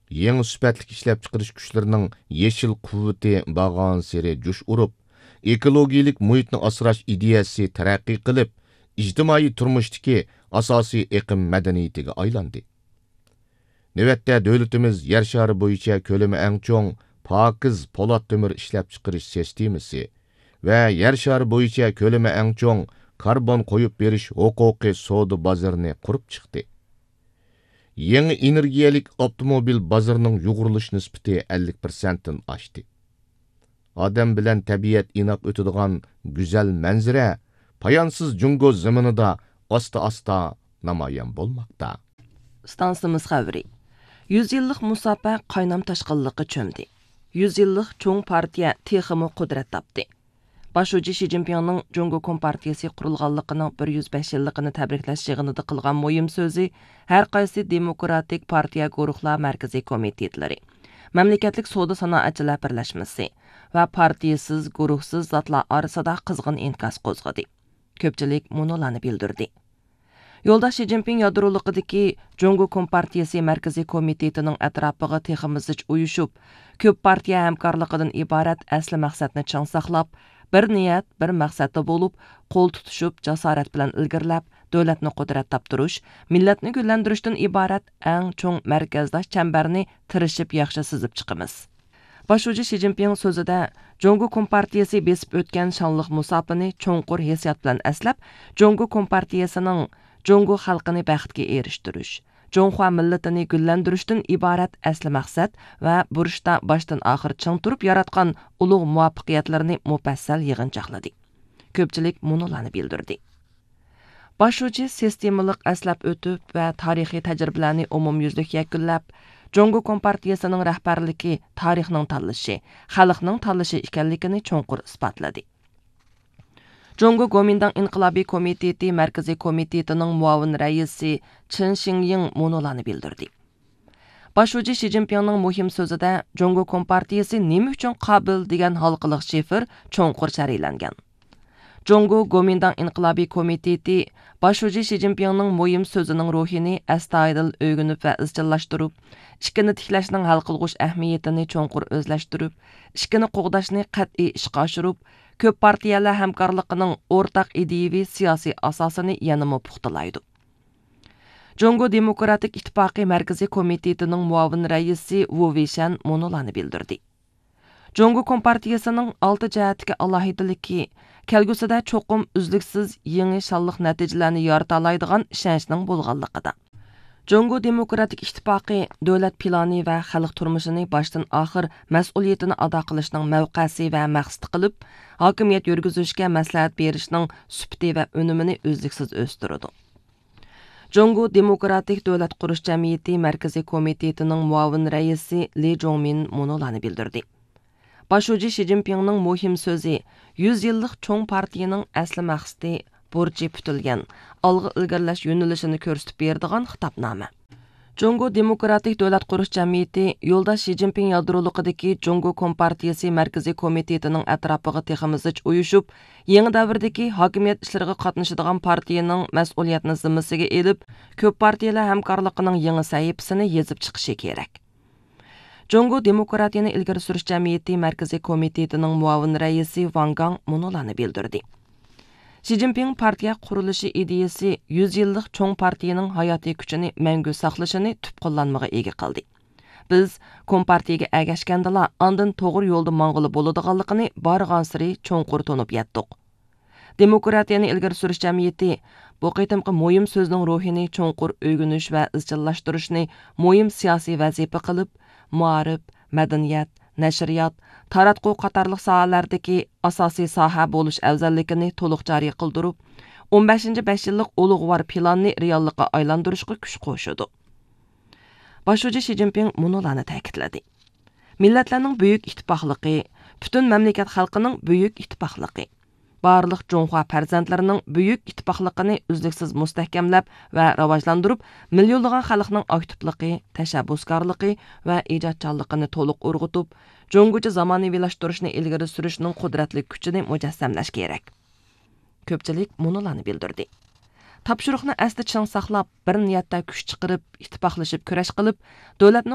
Yeni süpetlik işlep çıkarış güçlerinin yeşil kuvveti bağanseri juş urup, ekologiyilik muhitni asrash ideyasi terakki qilib, ijtimoiy turmushdagi asosiy eqim madaniyatiga aylandi. Növətdə dövlətimiz yer şarı boyunca kölemi eng çoğ pakiz polat tömür işlep çıkarış sistemasi və yer şarı boyunca kölemi eng çoğ karbon koyup beriş hukuki soda bazarını kurup çıktı. Yeni energiyalik avtomobil bazarının yuğuruluş nispeti 50%'dan aştı. Adam bilen tabiat inaq ötüdüğün güzel manzara, payansız Jungo zamanında asta namayan bolmakta. Stansımız xəvri. 100 yıllık musafə qaynam taşqınlığı çömdi. 100 yıllık çoğ partiya teximi qudret tapdı. Başucu Xi Jinping'nin Jungo Kompartiyası qurulğanlığının 105 yıllıqını təbrikləş yığınıda qılğan muhim sözü hər qaysı demokratik partiya guruhlar mərkəzi komitetləri, məmləkətlik soda sanaatçılar birləşməsi və partiyasız, guruhsuz zatlar arasında qızğın inkas qozğadı. Köpçilik munolarını bildirdi. Yoldaş Xi Jinping yadroluqidagi Jungo Kompartiyasi mərkəzi komitetinin ətrafıga teximiz uyuşub, köp partiya həmkarlığıdan ibarət əsli məqsədni çan saqlab, bir niyət, bir məqsəddə olub, qol tutuşub, cəsarət bilan ilgirləb, dövlətni qudret tapdırış, millətni gülləndirişdən ibarət ən çoğ mərkəzdaş çəmbərni tirişib yaxşı sızıb çıxımız. Başucu Xi Jinping sözüdə Jungo Kompartiyası besib ötken şanlıq musafini çoğunqur hissiyat bilan əsləb, Jungo Kompartiyasının Jungo xalqini bəxtga erişdiriş, Jonghua millatini gülləndirishdən ibarət əsli məqsəd və buruşda başdan axır çın turub yaratqan uluq muvaffaqiyatlarını mufassal yığınçaqladı. Köpçilik munolarını bildirdi. Başucu sistemalik əsləb ötüb və tarixi təcrübələrni umumyüzlük yakınlab, Jungo Kompartiyasının rəhbərliki tarixning tanlışı, xalqning tanlışı ekanligini çoğunqur isbatladı. Jungo Kuomintang İnqilabi Komiteti Mərkəzi Komitetinin muavin rəisi Chen Xingying munolarını bildirdi. Başucu Xi Jinping'nin muhim sözüdə Jungo Kompartiyası nima uchun qabil degan halqılıq şifir çoğunqur şəriləngan. Jungo Kuomintang İnqilabi Komiteti Başucu Xi Jinping'nin muhim sözünün ruhini əstaydil öygünüb və izchillaşdırıb, işkini tikləşinin hal qılğuş əhmiyyətini çoğunqur özləşdirib, işkini qoğdaşını qat'i işqa aşırıb, köp partiyalar həmkarlığının ortaq ideyavi siyasi asasını yanımı puxtalaydı. Jungo Demokratik İttifaqı Mərkəzi Komitetinin muavin rəisi Wu Weishan munolarını bildirdi. Jungo Kompartiyasının 6 cəhətki alahidiliki, kəlgüsüdə çoxum üzlüksüz yeni şallıq nəticələrini yaratalaydıgan işənçinin bolğanlıqıda. Jungo Demokratik İttifaqı dövlət planı və xalq turmuşunu başdan axır məsuliyyətini ada qilishning mövqəsi və məqsədi qılıb, hakimiyyət yürgüzüşkə məsləhət berishning sübti və önümünü özlüksüz östürüdü. Jungo Demokratik Dövlət Quruş Cəmiyyəti Mərkəzi Komitetinin muavin rəisi Li Zhongmin munolarını bildirdi. Başucu Xi Jinping'nin muhim sözü 100 yıllık çoğ partiyanın əsli məqsədi burcu putilgan, algı ilgirlash yönəlişini ko'rsatib berdigan xitobnoma. Jungo Demokratik Dövlət Quruş Cəmiyyəti Yoldaş Xi Jinping yadroluqidagi Jungo Kompartiyası Mərkəzi Komitetinin ətrafıga teximiz uyuşub, yeni davrdagi hakimiyyət işləriga qatnaşadigan partiyanın məsuliyyətini zimmasiga elib, köp partiyalar həmkarlığının yeni sahifasini yezib chiqishi kerak. Jungo Demokratiyani ilgari surish Cəmiyyəti Mərkəzi Komitetinin muavin rəisi Wang Gang munolarını bildirdi. Xi Jinping partiya qurilishi ideyasi 100 yıllık çoğ partiyanın hayati gücünü məngü saqlashini tüp qo'llanmaga ega qildi. Biz Kompartiyaga əgəşkəndala andın to'g'ri yo'lda mang'ılı bo'ladiganligini barğansiri cho'nqur tonib yetdik. Demokratiyani ilgari surish Cəmiyyəti bu qitimqi muhim so'zning ruhini cho'nqur o'rganish va izchillashtirishni muhim siyosiy vazifa qilib, muarif, madaniyat, nashriyat, taratqu qatarlıq sohalardagi asosiy soha bo'lish afzalligini to'liq joriy qildirib, 15-5 yillik ulug'vor planni reallikqa aylantirishga kuch qo'shdi. Başucu Xi Jinping munolarni ta'kidladi. Millatlarning buyuk ittifoqligi, butun mamlakat xalqining buyuk ittifoqligi, barliq Jonghua farzandlarining buyuk ittifoqligini uzluksiz mustahkamlab va rivojlantirib, millionlagan xalqning aktivligi, tashabbuskorligi va ijodkorligini to'liq urg'utib, Jongocha zamonaviylashtirishni ilgari surishning qudratli kuchini mujassamlash kerak. Ko'pchilik munolarni bildirdi. Tapşırıqni asli ching saqlab, bir niyatda kuch chiqarib, ittifoqlashib kurash qilib, davlatni